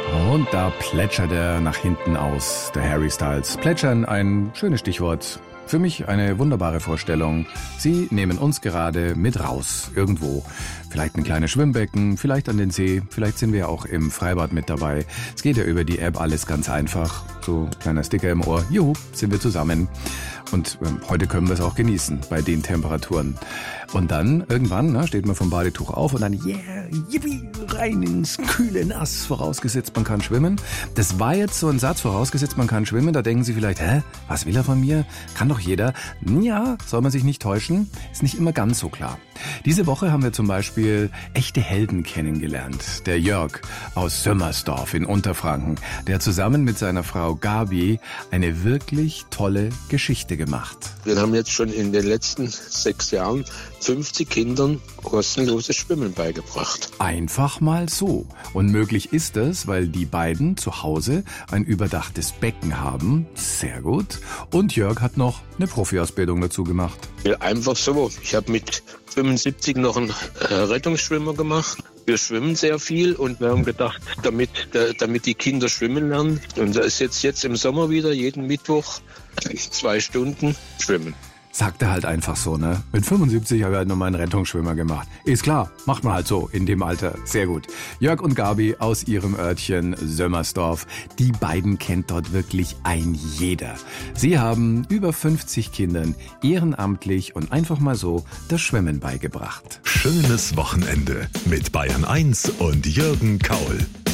Und da plätschert er nach hinten aus, der Harry Styles. Plätschern, ein schönes Stichwort. Für mich eine wunderbare Vorstellung. Sie nehmen uns gerade mit raus, irgendwo. Vielleicht ein kleines Schwimmbecken, vielleicht an den See, vielleicht sind wir auch im Freibad mit dabei. Es geht ja über die App alles ganz einfach. So ein kleiner Sticker im Ohr, juhu, sind wir zusammen. Und heute können wir es auch genießen bei den Temperaturen. Und dann irgendwann steht man vom Badetuch auf und dann, yeah, yippie, rein ins kühle Nass, vorausgesetzt man kann schwimmen. Das war jetzt so ein Satz, vorausgesetzt man kann schwimmen. Da denken Sie vielleicht, was will er von mir? Kann doch jeder. Ja, soll man sich nicht täuschen, ist nicht immer ganz so klar. Diese Woche haben wir zum Beispiel echte Helden kennengelernt. Der Jörg aus Sömmersdorf in Unterfranken, der zusammen mit seiner Frau Gabi eine wirklich tolle Geschichte gemacht. Wir haben jetzt schon in den letzten 6 Jahren 50 Kindern kostenloses Schwimmen beigebracht. Einfach mal so. Und möglich ist es, weil die beiden zu Hause ein überdachtes Becken haben. Sehr gut. Und Jörg hat noch eine Profi-Ausbildung dazu gemacht. Ja, einfach so. Ich habe mit 75 noch einen Rettungsschwimmer gemacht. Wir schwimmen sehr viel und wir haben gedacht, damit die Kinder schwimmen lernen. Und da ist jetzt im Sommer wieder jeden Mittwoch 2 Stunden schwimmen. Sagt er halt einfach so, ne? Mit 75 habe ich halt nochmal einen Rettungsschwimmer gemacht. Ist klar, macht man halt so in dem Alter. Sehr gut. Jörg und Gabi aus ihrem Örtchen Sömmersdorf. Die beiden kennt dort wirklich ein jeder. Sie haben über 50 Kindern ehrenamtlich und einfach mal so das Schwimmen beigebracht. Schönes Wochenende mit Bayern 1 und Jürgen Kaul.